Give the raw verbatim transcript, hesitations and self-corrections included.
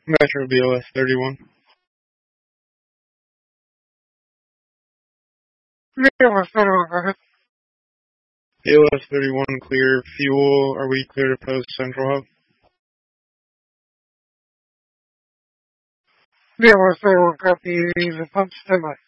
Metro B O S thirty-one. B O S thirty-one, go ahead. B O S thirty-one, clear. Fuel, are we clear to post Central Hub? B O S thirty-one, copy. The pump standby.